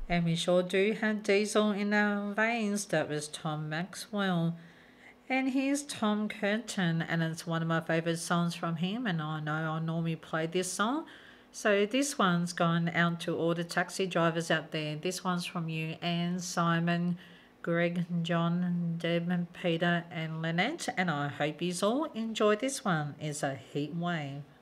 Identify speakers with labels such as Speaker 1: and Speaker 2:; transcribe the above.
Speaker 1: And we sure do have Diesel in our veins. That was Tom Maxwell. And here's Tom Curtin, and it's one of my favourite songs from him, and I know I normally play this song. So this one's gone out to all the taxi drivers out there. This one's from you, Anne, Simon, Greg, John, Deb, Peter, and Lynette, and I hope you all enjoy this one. It's a heat wave.